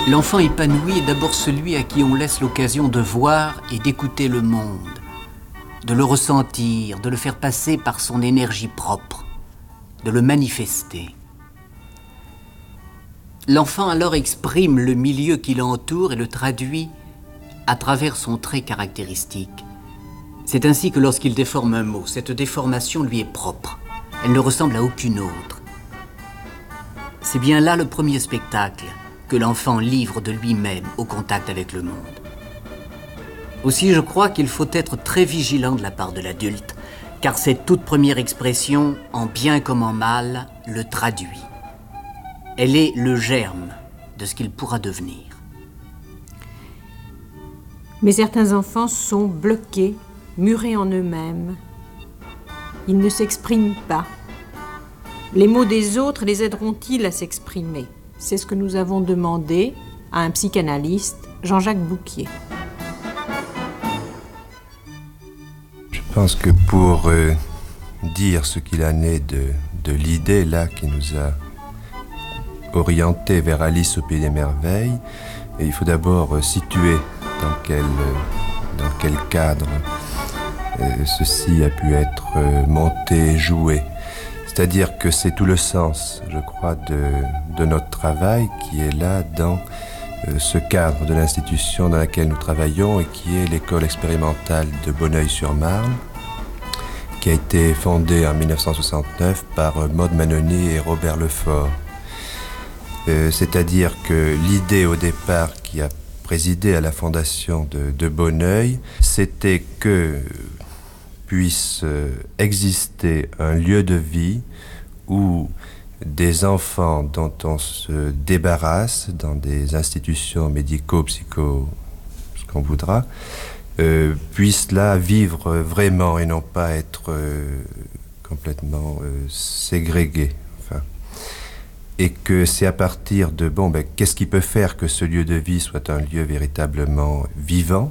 L'enfant épanoui est d'abord celui à qui on laisse l'occasion de voir et d'écouter le monde, de le ressentir, de le faire passer par son énergie propre, de le manifester. L'enfant alors exprime le milieu qui l'entoure et le traduit à travers son trait caractéristique. C'est ainsi que lorsqu'il déforme un mot, cette déformation lui est propre. Elle ne ressemble à aucune autre. C'est bien là le premier spectacle que l'enfant livre de lui-même au contact avec le monde. Aussi, je crois qu'il faut être très vigilant de la part de l'adulte, car cette toute première expression, en bien comme en mal, le traduit. Elle est le germe de ce qu'il pourra devenir. Mais certains enfants sont bloqués, murés en eux-mêmes. Ils ne s'expriment pas. Les mots des autres les aideront-ils à s'exprimer ? C'est ce que nous avons demandé à un psychanalyste, Jean-Jacques Bouquier. Je pense que pour dire ce qu'il en est de l'idée là qui nous a orientés vers Alice au Pays des Merveilles, il faut d'abord situer dans quel cadre ceci a pu être monté, joué. C'est-à-dire que c'est tout le sens, je crois, de notre travail qui est là dans ce cadre de l'institution dans laquelle nous travaillons et qui est l'école expérimentale de Bonneuil-sur-Marne, qui a été fondée en 1969 par Maude Manoni et Robert Lefort. C'est-à-dire que l'idée au départ qui a présidé à la fondation de Bonneuil, c'était que puisse exister un lieu de vie où des enfants dont on se débarrasse dans des institutions médico-psycho, ce qu'on voudra, puissent là vivre vraiment et non pas être complètement ségrégés. Enfin, et que c'est à partir de, qu'est-ce qui peut faire que ce lieu de vie soit un lieu véritablement vivant,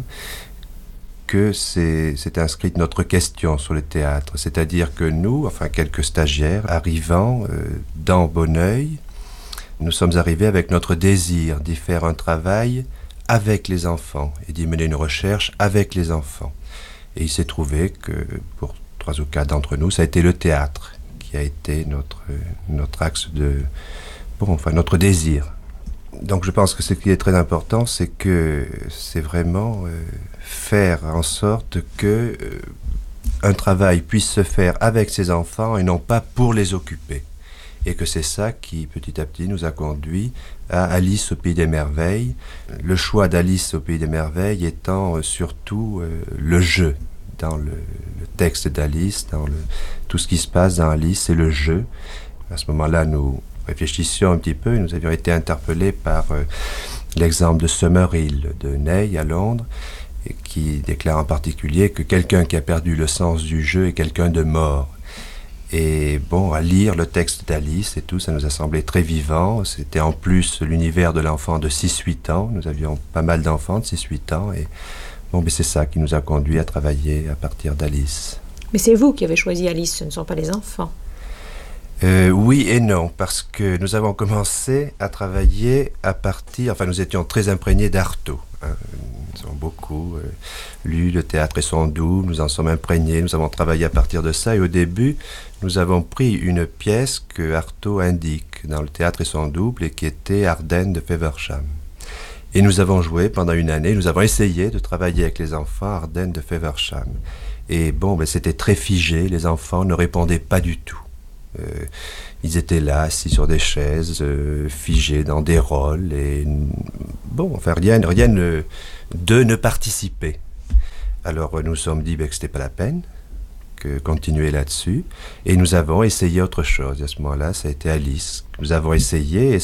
que c'est inscrite notre question sur le théâtre. C'est-à-dire que nous, quelques stagiaires arrivant dans Bonneuil, nous sommes arrivés avec notre désir d'y faire un travail avec les enfants et d'y mener une recherche avec les enfants. Et il s'est trouvé que pour 3 ou 4 d'entre nous, ça a été le théâtre qui a été notre axe notre désir. Donc je pense que ce qui est très important, c'est que c'est vraiment faire en sorte que un travail puisse se faire avec ses enfants et non pas pour les occuper. Et que c'est ça qui, petit à petit, nous a conduit à Alice au Pays des Merveilles. Le choix d'Alice au Pays des Merveilles étant surtout le jeu. Dans le texte d'Alice, tout ce qui se passe dans Alice, c'est le jeu. À ce moment-là, nous réfléchissions un petit peu, nous avions été interpellés par l'exemple de Summerhill de Ney à Londres, et qui déclare en particulier que quelqu'un qui a perdu le sens du jeu est quelqu'un de mort. Et à lire le texte d'Alice et tout, ça nous a semblé très vivant. C'était en plus l'univers de l'enfant de 6-8 ans. Nous avions pas mal d'enfants de 6-8 ans. Et c'est ça qui nous a conduit à travailler à partir d'Alice. Mais c'est vous qui avez choisi Alice, ce ne sont pas les enfants. Oui et non, parce que nous avons commencé à travailler à partir... nous étions très imprégnés d'Artaud. Nous avons beaucoup lu Le théâtre et son double, nous en sommes imprégnés, nous avons travaillé à partir de ça. Et au début, nous avons pris une pièce que Artaud indique dans Le théâtre et son double et qui était Ardenne de Feversham. Et nous avons joué pendant une année, nous avons essayé de travailler avec les enfants Ardenne de Feversham. Et c'était très figé, les enfants ne répondaient pas du tout. Ils étaient là, assis sur des chaises, figés dans des rôles, et rien de ne participer. Alors nous sommes dit que c'était pas la peine, que continuer là-dessus, et nous avons essayé autre chose. Et à ce moment-là, ça a été Alice. Nous avons essayé, et